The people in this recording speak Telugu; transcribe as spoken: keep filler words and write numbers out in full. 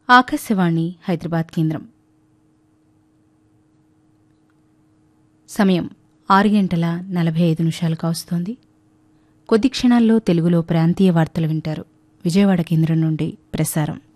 ఆకాశవాణి హైదరాబాద్ కేంద్రం. సమయం ఆరు గంటల నలభై ఐదు నిమిషాలు కావస్తోంది. కొద్ది క్షణాల్లో తెలుగులో ప్రాంతీయ వార్తలు వింటారు. విజయవాడ కేంద్రం నుండి ప్రసారం.